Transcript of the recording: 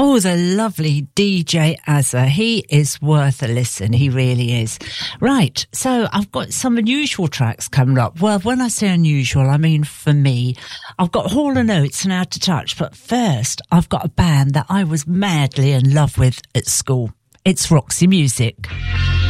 Oh, the lovely DJ Azza. He is worth a listen. He really is. Right. So I've got some unusual tracks coming up. Well, when I say unusual, I mean for me. I've got Hall & Oates and Out of Touch. But first, I've got a band that I was madly in love with at school. It's Roxy Music.